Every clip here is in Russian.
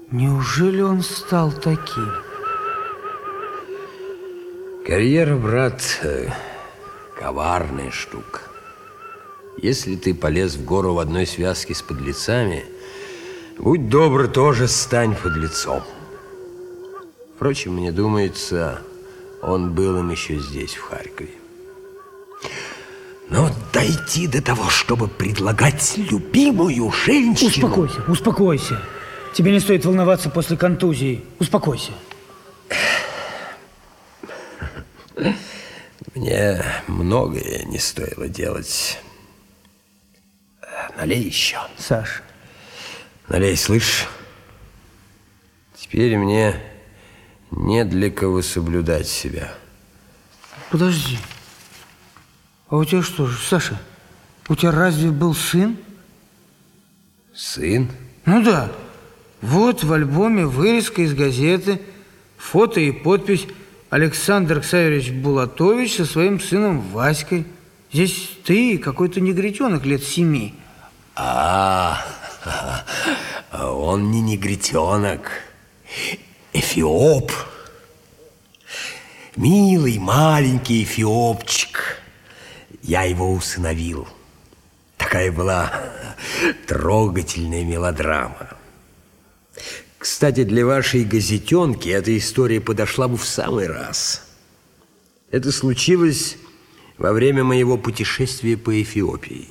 Неужели он стал таким? Карьера, брат, коварная штука. Если ты полез в гору в одной связке с подлецами, будь добр, тоже стань подлецом. Впрочем, мне думается, он был им еще здесь, в Харькове. Но дойти до того, чтобы предлагать любимую женщину... Успокойся, успокойся. Тебе не стоит волноваться после контузии. Успокойся. Мне многое не стоило делать. Налей еще. Саш. Налей, слышишь? Теперь мне не для кого соблюдать себя. Подожди. А у тебя что же, Саша, у тебя разве был сын? Сын? Ну да. Вот в альбоме вырезка из газеты, фото и подпись: Александр Ксаверович Булатович со своим сыном Васькой. Здесь ты и какой-то негритенок лет 7. Он не негритенок, эфиоп. Милый маленький эфиопчик. Я его усыновил. Такая была трогательная мелодрама. Кстати, для вашей газетенки эта история подошла бы в самый раз. Это случилось во время моего путешествия по Эфиопии.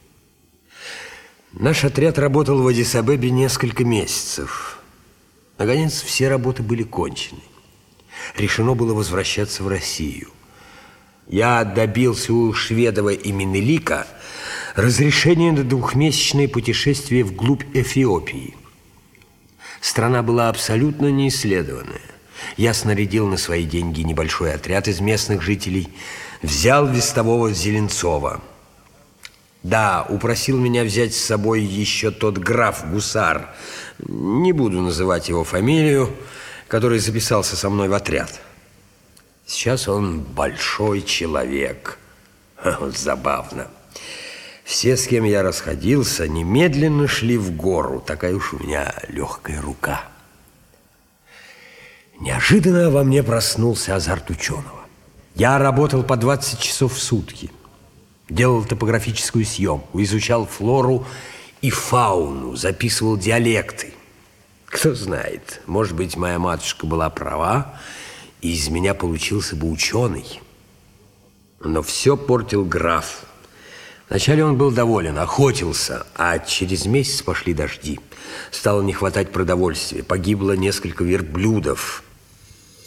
Наш отряд работал в Аддис-Абебе несколько месяцев. Наконец, все работы были кончены. Решено было возвращаться в Россию. Я добился у Шведова и Менелика разрешения на двухмесячное путешествие вглубь Эфиопии. Страна была абсолютно неисследованная. Я снарядил на свои деньги небольшой отряд из местных жителей, взял вестового Зеленцова. Да, упросил меня взять с собой еще тот граф Гусар, не буду называть его фамилию, который записался со мной в отряд. Сейчас он большой человек. Вот забавно. Все, с кем я расходился, немедленно шли в гору. Такая уж у меня легкая рука. Неожиданно во мне проснулся азарт ученого. Я работал по 20 часов в сутки. Делал топографическую съемку, изучал флору и фауну, записывал диалекты. Кто знает, может быть, моя матушка была права, и из меня получился бы ученый. Но все портил граф. Вначале он был доволен, охотился, а через месяц пошли дожди. Стало не хватать продовольствия, погибло несколько верблюдов.